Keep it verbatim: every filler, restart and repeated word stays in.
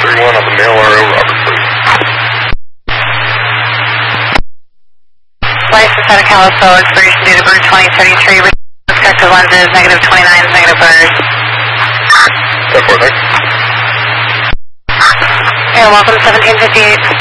thirty-one on the mail R O, Robert, please. License out of California, expiration date of birth twenty thirty-three, respective lenses, negative twenty-nine, negative bird. ten four, thanks. You're welcome, seventeen fifty-eight.